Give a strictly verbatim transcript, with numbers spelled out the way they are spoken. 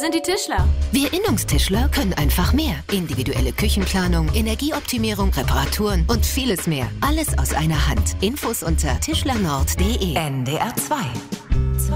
sind die Tischler. Wir Innungstischler können einfach mehr. Individuelle Küchenplanung, Energieoptimierung, Reparaturen und vieles mehr. Alles aus einer Hand. Infos unter tischlernord punkt de. N D R zwei.